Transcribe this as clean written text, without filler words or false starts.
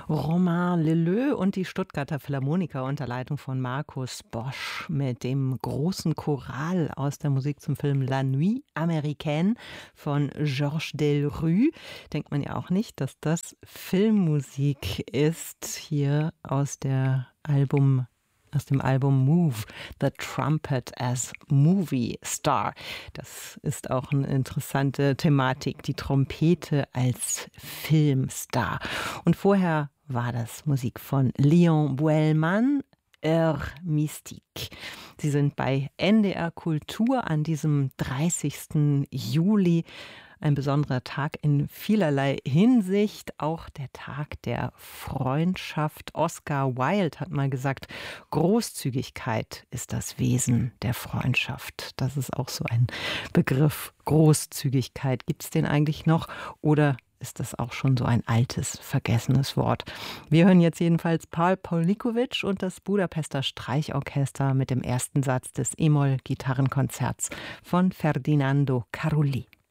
Romain Leleux und die Stuttgarter Philharmoniker unter Leitung von Markus Bosch mit dem großen Choral aus der Musik zum Film La Nuit Américaine von Georges Delerue. Denkt man ja auch nicht, dass das Filmmusik ist, hier aus dem Album Move, The Trumpet as Movie Star. Das ist auch eine interessante Thematik, die Trompete als Filmstar. Und vorher war das Musik von Léon Boëlmann, Heure Mystique. Sie sind bei NDR Kultur an diesem 30. Juli. Ein besonderer Tag in vielerlei Hinsicht, auch der Tag der Freundschaft. Oscar Wilde hat mal gesagt, Großzügigkeit ist das Wesen der Freundschaft. Das ist auch so ein Begriff, Großzügigkeit. Gibt es den eigentlich noch oder ist das auch schon so ein altes, vergessenes Wort? Wir hören jetzt jedenfalls Paul Pawlikowicz und das Budapester Streichorchester mit dem ersten Satz des E-Moll-Gitarrenkonzerts von Ferdinando Carulli.